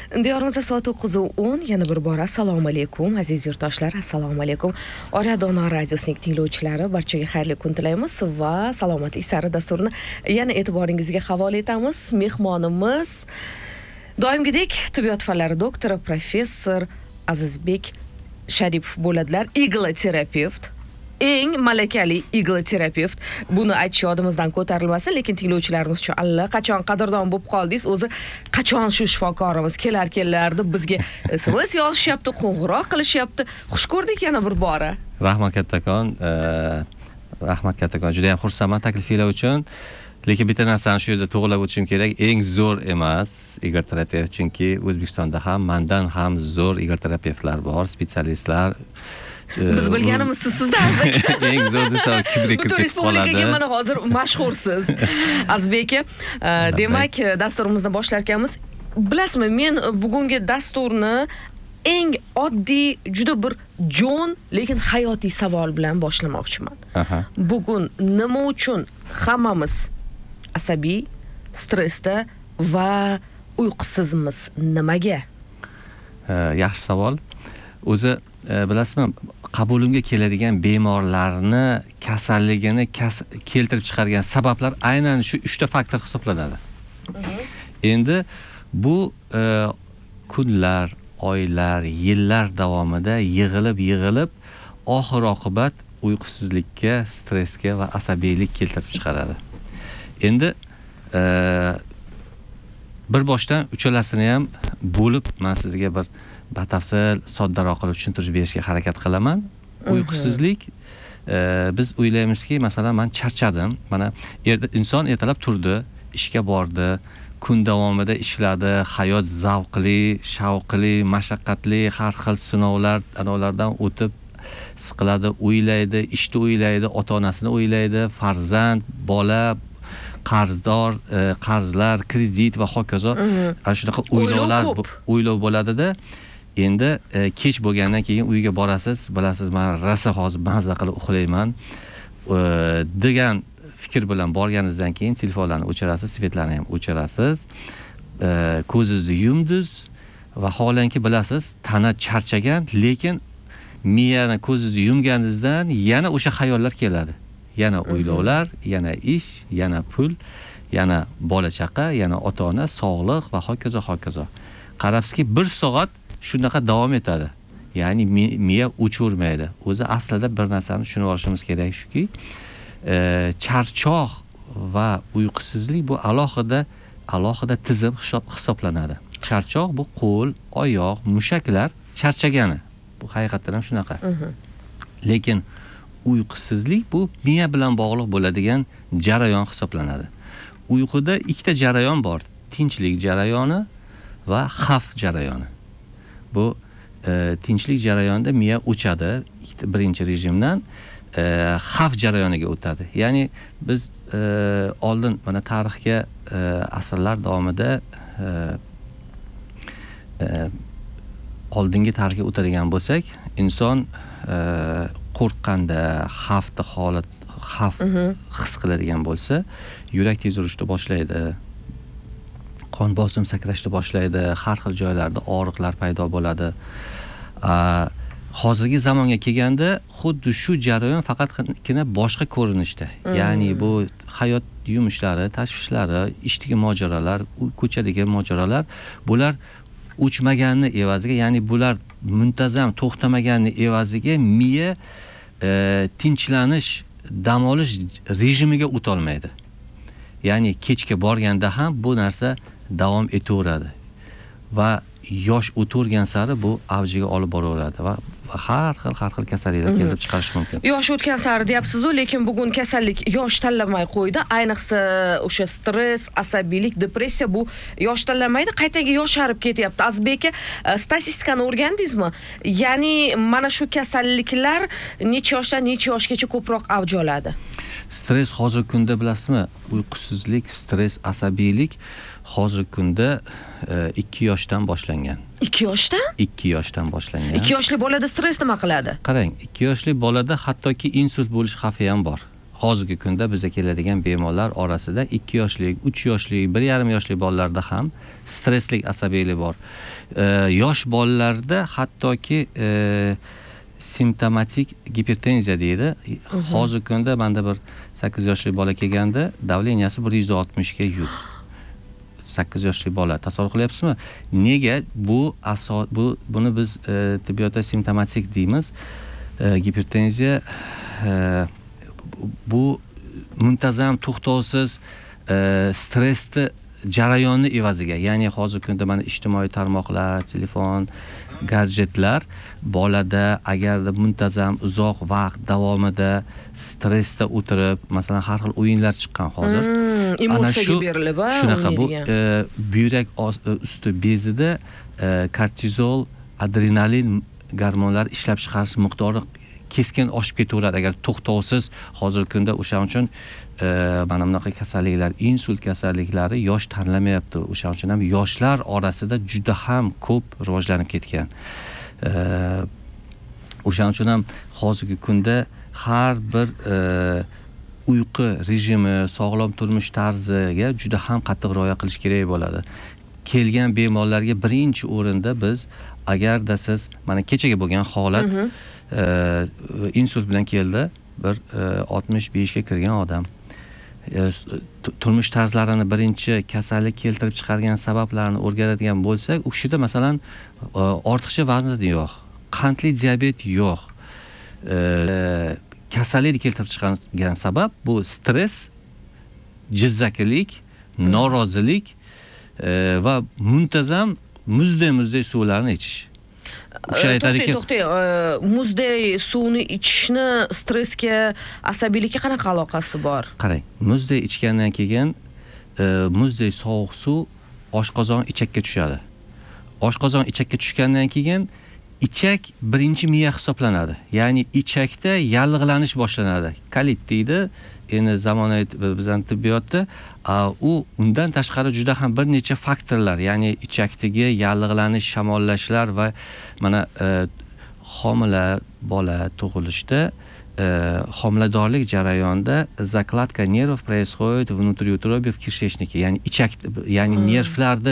Diyorimizda soat 9:10. Yana bir bora assalomu alaykum aziz yurtdoshlar, assalomu alaykum. Ora Dono radiosining tinglovchilari, barchaga xayrli kun tilaymiz va salomatlik sari dasturini yana e'tiboringizga havola etamiz. Mehmonimiz doimgidek tibbiyot fanlari doktori professor Azizbek Sharipov bo'ladilar, igloterapevt. Eng malakali igloterapevt. Buni aytish yodimizdan ko'tarilmasin, lekin tinglovchilarimiz uchun allaqachon qadrdon bo'lib qoldingiz. O'zi qachon shu shifokorimiz kelardi bizga SMS yozishyapti, qo'ng'iroq qilishyapti. Xush ko'rdik yana bir bora. Rahmat kattakon, juda ham xursandman taklifinglar uchun. Lekin bitta narsani shu yerda to'g'rilab o'tishim kerak. Eng zo'r emas igloterapevt, chunki O'zbekistonda ham mendan ham zo'r igloterapevtlar bor, specialistlar. Biz bilganimiz sizda aka. Eng zo'r desa kimga kirib qoladi. Respublikaga mana hozir mashhursiz. Azbek, demak, dasturimizni boshlar ekanmiz. Bilasizmi, men bugungi dasturni eng oddiy, juda bir jon, lekin hayotiy savol bilan boshlamoqchiman. Bugun nima uchun hammamiz asabiy, stressda va uyqusizmiz? Nimaga? Yaxshi savol. O'zi bilasizmi, qabulimga keladigan bemorlarni kasalligini keltirib chiqargan sabablar aynan shu 3 ta faktor hisoblanadi. Endi bu kunlar, oylar, yillar davomida yig'ilib oxir-oqibat uyqusizlikka, stressga va asabiylik keltirib chiqaradi. Endi bir boshdan uchalasini ham bo'lib men sizga bir batafsil soddaroq qilib tushuntirib berishga harakat qilaman. Uyqusizlik, biz o'ylaymizki, masalan, men charchadim. Mana inson ertalab turdi, ishga bordi, kun davomida ishladi, hayot zavqli, shavqli, mashaqqatli, har xil sinovlardan o'tib siqiladi, o'ylaydi, ishni o'ylaydi, ota-onasini o'ylaydi, farzand, bola, qarzdor, qarzlar, kredit va hokazo. Ana shunaqa o'ylov bo'ladi-da. Endi kech bo'lgandan keyin uyga borasiz, bilasiz, men rosa hozir mazza qilib uxlayman degan fikr bilan borganingizdan keyin telefonlarni o'chirasiz, svetlarni ham o'chirasiz, ko'zingizni yumdingiz va holanki bilasiz, tana charchagan, lekin miyani ko'zingizni yumganingizdan yana o'sha xayollar keladi. Yana o'ylovlar, yana ish, yana pul, yana bola chaqa, yana ota-ona, sog'liq va hokazo. Qarabsizki, 1 soat shunaqa davom etadi. Ya'ni miya o'chirmaydi. O'zi aslida bir narsani tushunib olishimiz kerak shuki, charchoq va uyqusizlik bu alohida tizim hisoblanadi. Charchoq bu qo'l, oyoq, mushaklar charchagani. Bu haqiqatan ham shunaqa. Lekin uyqusizlik bu miya bilan bog'liq bo'ladigan jarayon hisoblanadi. Uyquda 2 ta jarayon bor: tinchlik jarayoni va xavf jarayoni. Bu tinchlik jarayonida miya o'chadi birinchi rejimdan, xavf jarayoniga o'tadi. Ya'ni biz oldin mana tarixga asrlar davomida oldingi tarixga o'tadigan bo'lsak, inson qo'rqqanda, xavf his qiladigan bo'lsa, yurak tez urishni boshlaydi, qon bosim sakrashni boshlaydi, har xil joylarda og'riqlar paydo bo'ladi. Hozirgi zamonga kelganda xuddi shu jarayon faqatgina boshqa ko'rinishda. Ya'ni bu hayot yumushlari, tashvishlari, ishdagi mojarolar, ko'chadagi mojarolar, bular o'chmaganini evaziga, ya'ni bular muntazam to'xtamaganini evaziga miya tinchlanish, dam olish rejimiga o'tolmaydi. Ya'ni kechga borganda ham bu narsa davom etaveradi va yosh o'tgan sari bu avjiga olib boraveradi va har xil kasalliklar kelib chiqarishi mumkin. Yosh o'tgan sari deyapsiz-ku, lekin bugun kasallik yosh tanlamay qo'ydi. Ayniqsa o'sha stress, asabiylik, depressiya bu yosh tanlamaydi, qaytaga yosharib ketyapti. Azbek, statistikani o'rgandingizmi? Ya'ni mana shu kasalliklar necha yoshdan necha yoshgacha ko'proq avj oladi? Stress hozirgi kunda bilasizmi, uyqusizlik, stress, asabiylik hozirgi kunda 2 yoshdan boshlangan. 2 yoshdan? 2 yoshdan boshlangan. 2 yoshli bolada stress nima qiladi? Qarang, 2 yoshli bolada hattoki insult bo'lish xavfi ham bor. hozirgi kunda bizga keladigan bemorlar orasida 2 yoshlik, 3 yoshlik, 1,5 yoshli bolalarda ham stresslik asabiylik bor. Yosh bolalarda hattoki simptomatik gipertenziya deydi. Hozirgi kunda menda bir 8 yoshli bola kelganda davleniyasi 160 ga 100. 8 yoshli bola. Tasavvur qilyapsizmi? Nega buni biz tibbiyotda simptomatik deymiz? Gipertenziya bu muntazam to'xtovsiz stressni jarayonni evaziga, ya'ni hozirgi kunda mana ijtimoiy tarmoqlar, telefon, gadjetlar bolada agarda muntazam uzoq vaqt davomida stressda o'tirib, masalan har xil o'yinlar chiqqan hozir. Emotsiyaga berilib, shunaqa bu buyrak usti bezida kortizol, adrenalin gormonlar ishlab chiqarish miqdori keskin oshib ketaveradi agar to'xtovsiz. Hozirgi kunda o'shaning uchun mana bunaqa kasalliklar, insult kasalliklari yosh tanlamayapti. O'shaning uchun ham yoshlar orasida juda ham ko'p rivojlanib ketgan. O'shaning uchun ham hozirgi kunda har bir uyqu rejimi, sog'lom turmush tarziga juda ham qattiq rioya qilish kerak bo'ladi. Kelgan bemorlarga birinchi o'rinda biz agarda siz mana kechaga bo'lgan holat insult bilan keldi, bir 65 ga kirgan odam. Turmush tarzlarini birinchi kasallik keltirib chiqargan sabablarini o'rganadigan bo'lsak, u kishida masalan ortiqcha vazn yo'q, qandli diabet yo'q. Kasallik keltirib chiqargan sabab bu stress, jizzakilik, norozilik va muntazam muzday suvlarni ichish. To'xtang, muzday suvni ichishni stressga, asabiylikka qanaqa aloqasi bor? Qarang, muzday ichgandan keyin muzday sovuq suv oshqozon ichakka tushadi. Oshqozon ichakka tushgandan keyin ichak birinchi miya hisoblanadi. Ya'ni ichakda yallig'lanish boshlanadi. Kolit deydi. Endi zamonaviy bizning tibbiyotda undan tashqari juda ham bir necha faktorlar, ya'ni ichakdagi yallig'lanish, shamollashlar va mana homila bola tug'ilishda homiladorlik jarayonida zakladka nervов происходит внутриутробья в кишечнике, ya'ni ichak, ya'ni nervlarda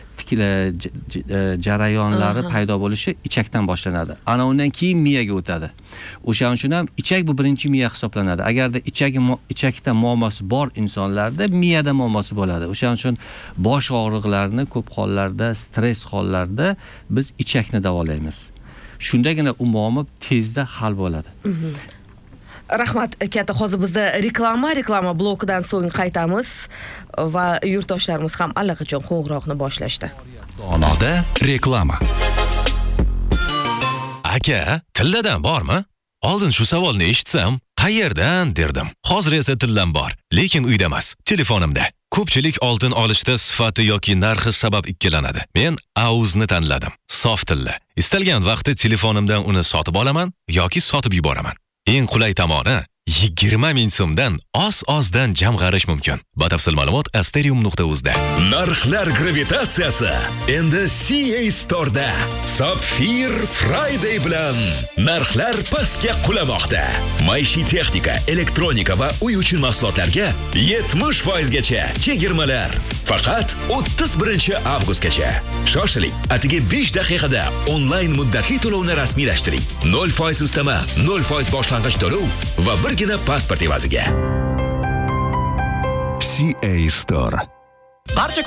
jarayonlari paydo bo'lishi ichakdan boshlanadi. Ana undan keyin miyaga o'tadi. O'shaning uchun ham ichak bu birinchi miya hisoblanadi. Agarda ichakda muammosi bor insonlarda miyada muammosi bo'ladi. O'shaning uchun bosh og'riqlarini ko'p hollarda, stress hollarda biz ichakni davolaymiz. Shundagina u muammo tezda hal bo'ladi. Rahmat katta. Hozir bizda reklama blokidan so'ng qaytamiz va yurtdoshlarimiz ham allaqachon qo'ng'iroqni boshlashdi. Donoda reklama. Aka, tilladan bormi? Oldin shu savolni eshitsam, qayerdan derdim. Hozir esa tillam bor, lekin uyda emas, telefonimda. Ko'pchilik oltin olishda sifati yoki narxi sabab ikkilanadi. Men Auzni tanladim. Sof tilla. Istalgan vaqtda telefonimdan uni sotib olaman yoki sotib yuboraman. Eng qulay tomoni 20 ming so'mdan ozdan jamg'arish mumkin. Batafsil ma'lumot asterium.uz da. Narxlar gravitatsiyasi endi CA Store'da. Sapphire Friday bilan narxlar pastga qulamoqda. Maishiy texnika, elektronika va uy uchun mahsulotlarga 70% gacha chegirmalar. Faqat 31 avgustgacha. Shoshiling, atigi 5 daqiqada onlayn muddatli to'lovni rasmiylashtiring. 0% ustama, 0% boshlang'ich to'lov va birgina pasport evaziga. CA Store.